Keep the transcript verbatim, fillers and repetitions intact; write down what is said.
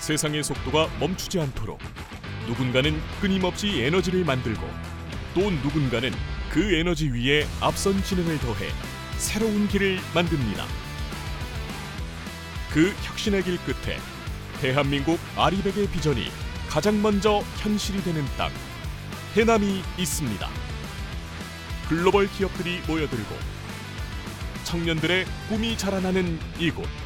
세상의 속도가 멈추지 않도록 누군가는 끊임없이 에너지를 만들고 또 누군가는 그 에너지 위에 앞선 지능을 더해 새로운 길을 만듭니다. 그 혁신의 길 끝에 대한민국 아리백의 비전이 가장 먼저 현실이 되는 땅, 해남이 있습니다. 글로벌 기업들이 모여들고 청년들의 꿈이 자라나는 이곳.